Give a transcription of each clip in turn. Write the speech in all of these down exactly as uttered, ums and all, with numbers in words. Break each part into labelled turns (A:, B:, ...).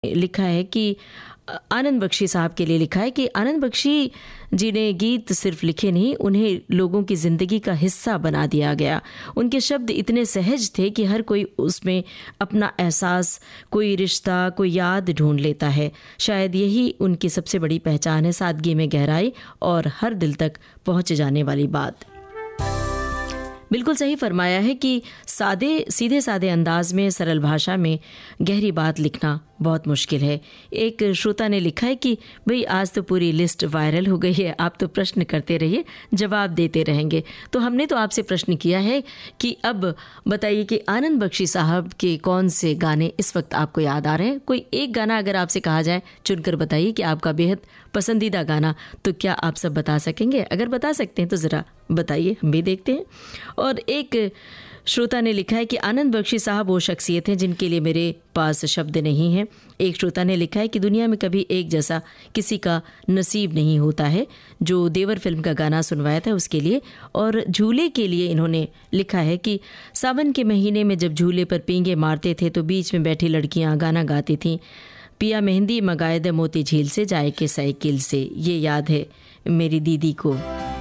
A: लिखा है कि आनंद बख्शी साहब के लिए लिखा है कि आनंद बख्शी जी ने गीत सिर्फ लिखे नहीं, उन्हें लोगों की ज़िंदगी का हिस्सा बना दिया गया। उनके शब्द इतने सहज थे कि हर कोई उसमें अपना एहसास, कोई रिश्ता, कोई याद ढूंढ लेता है। शायद यही उनकी सबसे बड़ी पहचान है, सादगी में गहराई और हर दिल तक पहुंच जाने वाली बात। बिल्कुल सही फरमाया है कि सादे सीधे सादे अंदाज में, सरल भाषा में गहरी बात लिखना बहुत मुश्किल है। एक श्रोता ने लिखा है कि भाई आज तो पूरी लिस्ट वायरल हो गई है, आप तो प्रश्न करते रहिए, जवाब देते रहेंगे। तो हमने तो आपसे प्रश्न किया है कि अब बताइए कि आनंद बख्शी साहब के कौन से गाने इस वक्त आपको याद आ रहे हैं। कोई एक गाना अगर आपसे कहा जाए चुनकर बताइए कि आपका बेहद पसंदीदा गाना, तो क्या आप सब बता सकेंगे? अगर बता सकते हैं तो ज़रा बताइए, हम भी देखते हैं। और एक श्रोता ने लिखा है कि आनंद बख्शी साहब वो शख्सियत हैं जिनके लिए मेरे पास शब्द नहीं हैं। एक श्रोता ने लिखा है कि दुनिया में कभी एक जैसा किसी का नसीब नहीं होता है, जो देवर फिल्म का गाना सुनवाया था उसके लिए। और झूले के लिए इन्होंने लिखा है कि सावन के महीने में जब झूले पर पींगे मारते थे तो बीच में बैठी लड़कियां गाना गाती थीं, पिया मेहंदी मंगाए दे मोती झील से, जाए के साइकिल से। ये याद है मेरी दीदी को।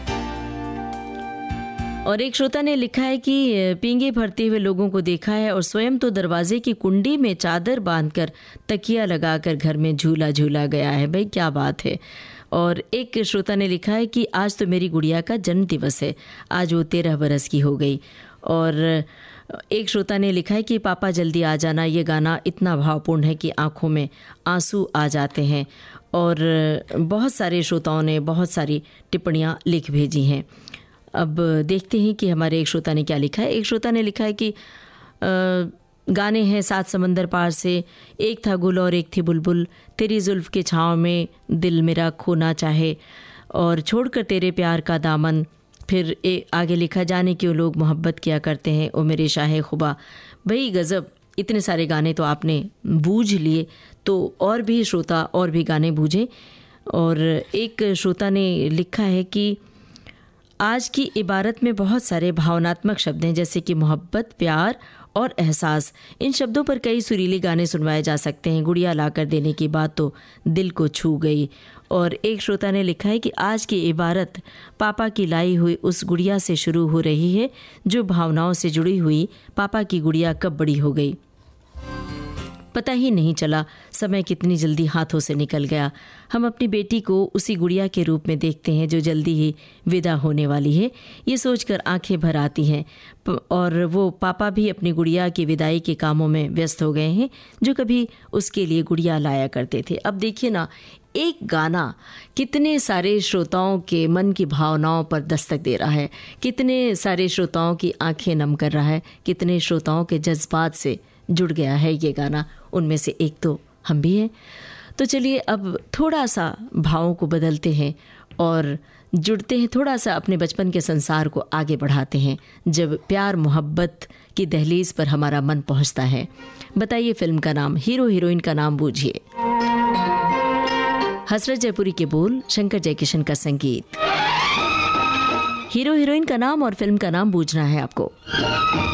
A: और एक श्रोता ने लिखा है कि पींगे भरते हुए लोगों को देखा है और स्वयं तो दरवाजे की कुंडी में चादर बांधकर तकिया लगाकर घर में झूला झूला गया है। भाई क्या बात है। और एक श्रोता ने लिखा है कि आज तो मेरी गुड़िया का जन्म दिवस है, आज वो तेरह बरस की हो गई। और एक श्रोता ने लिखा है कि पापा जल्दी आ जाना, ये गाना इतना भावपूर्ण है कि आंखों में आंसू आ जाते हैं। और बहुत सारे श्रोताओं ने बहुत सारी टिप्पणियाँ लिख भेजी हैं। अब देखते हैं कि हमारे एक श्रोता ने क्या लिखा है। एक श्रोता ने लिखा है कि आ, गाने हैं सात समंदर पार से, एक था गुल और एक थी बुलबुल, तेरी जुल्फ के छाँव में दिल मेरा खोना चाहे, और छोड़कर तेरे प्यार का दामन। फिर ए, आगे लिखा, जाने क्यों लोग मोहब्बत किया करते हैं, ओ मेरे शाहे खुबा। भाई गज़ब, इतने सारे गाने तो आपने बूझ लिए, तो और भी श्रोता और भी गाने बूझें। और एक श्रोता ने लिखा है कि आज की इबारत में बहुत सारे भावनात्मक शब्द हैं, जैसे कि मोहब्बत, प्यार और एहसास। इन शब्दों पर कई सुरीले गाने सुनवाए जा सकते हैं। गुड़िया लाकर देने की बात तो दिल को छू गई। और एक श्रोता ने लिखा है कि आज की इबारत पापा की लाई हुई उस गुड़िया से शुरू हो रही है, जो भावनाओं से जुड़ी हुई पापा की गुड़िया कब बड़ी हो गई, पता ही नहीं चला, समय कितनी जल्दी हाथों से निकल गया। हम अपनी बेटी को उसी गुड़िया के रूप में देखते हैं जो जल्दी ही विदा होने वाली है। ये सोचकर आंखें भर आती हैं। और वो पापा भी अपनी गुड़िया की विदाई के कामों में व्यस्त हो गए हैं, जो कभी उसके लिए गुड़िया लाया करते थे। अब देखिए ना, एक गाना कितने सारे श्रोताओं के मन की भावनाओं पर दस्तक दे रहा है, कितने सारे श्रोताओं की आंखें नम कर रहा है, कितने श्रोताओं के जज्बात से जुड़ गया है ये गाना। उनमें से एक तो हम भी हैं। तो चलिए अब थोड़ा सा भावों को बदलते हैं और जुड़ते हैं, थोड़ा सा अपने बचपन के संसार को आगे बढ़ाते हैं, जब प्यार मोहब्बत की दहलीज पर हमारा मन पहुंचता है। बताइए फिल्म का नाम, हीरो हीरोइन का नाम बूझिए। हसरत जयपुरी के बोल, शंकर जयकिशन का संगीत। हीरो हीरोइन का नाम और फिल्म का नाम बूझना है आपको।